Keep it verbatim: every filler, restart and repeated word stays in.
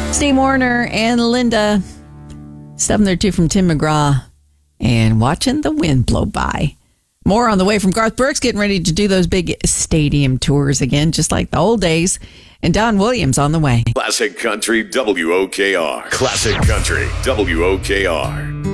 Steve Wariner and Linda. seven thirty-two from Tim McGraw. And watching the wind blow by. More on the way from Garth Brooks, getting ready to do those big stadium tours again, just like the old days. And Don Williams on the way. Classic Country W O K R. Classic Country W O K R.